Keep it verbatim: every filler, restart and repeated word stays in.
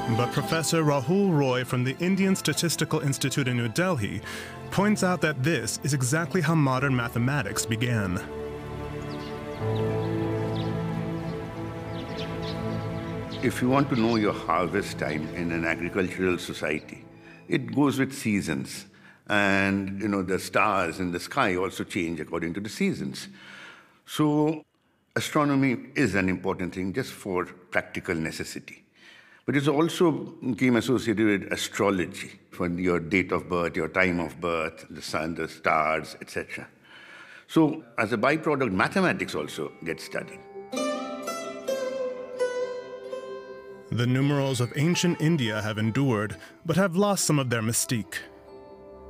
But Professor Rahul Roy from the Indian Statistical Institute in New Delhi points out that this is exactly how modern mathematics began. If you want to know your harvest time in an agricultural society, it goes with seasons. And, you know, the stars in the sky also change according to the seasons. So astronomy is an important thing just for practical necessity. But it also became associated with astrology for your date of birth, your time of birth, the sun, the stars, et cetera. So as a byproduct, mathematics also gets studied. The numerals of ancient India have endured, but have lost some of their mystique.